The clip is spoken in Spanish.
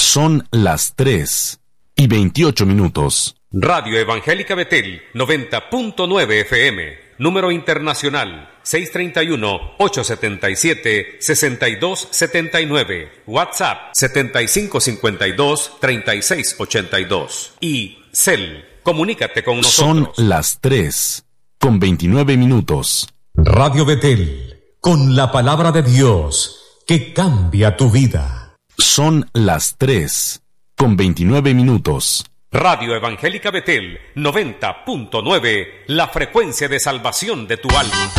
Son las 3:28. Radio Evangélica Betel, 90.9 FM. Número internacional, 631-877-6279. WhatsApp, 7552-3682. Y Cel, comunícate con nosotros. Son las 3:29. Radio Betel, con la palabra de Dios que cambia tu vida. Son las 3:29. Radio Evangélica Betel, 90.9, la frecuencia de salvación de tu alma.